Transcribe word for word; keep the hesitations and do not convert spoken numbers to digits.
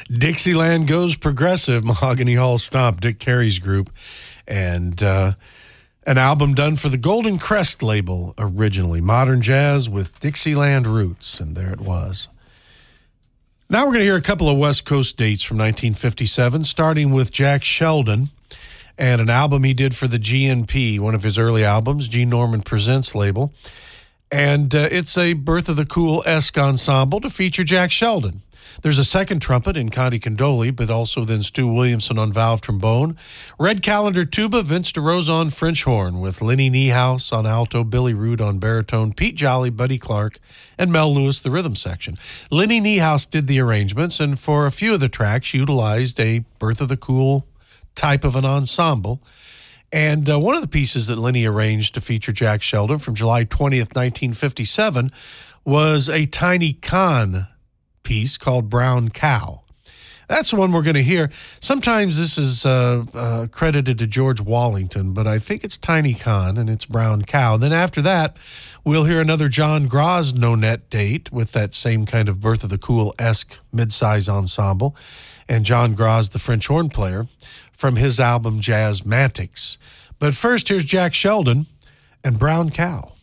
Dixieland Goes Progressive, Mahogany Hall Stomp, Dick Carey's group, and uh, an album done for the Golden Crest label originally, modern jazz with Dixieland roots, and there it was. Now we're going to hear a couple of West Coast dates from nineteen fifty-seven, starting with Jack Sheldon and an album he did for the G N P, one of his early albums, Gene Norman Presents label. And uh, it's a Birth of the Cool-esque ensemble to feature Jack Sheldon. There's a second trumpet in Conti Condoli, but also then Stu Williamson on valve trombone. Red Callender tuba, Vince DeRosa on French horn, with Lenny Niehaus on alto, Billy Root on baritone, Pete Jolly, Buddy Clark, and Mel Lewis, the rhythm section. Lenny Niehaus did the arrangements, and for a few of the tracks utilized a Birth of the Cool type of an ensemble. And uh, one of the pieces that Lenny arranged to feature Jack Sheldon from July twentieth, nineteen fifty-seven was a Tiny Khan piece called Brown Cow. That's the one we're going to hear. Sometimes this is uh, uh, credited to George Wallington, but I think it's Tiny Khan and it's Brown Cow. Then after that, we'll hear another John Graz no-net date with that same kind of Birth of the Cool-esque mid-size ensemble. And John Graz, the French horn player, from his album Jazzmatics. But first, here's Jack Sheldon and Brown Cow.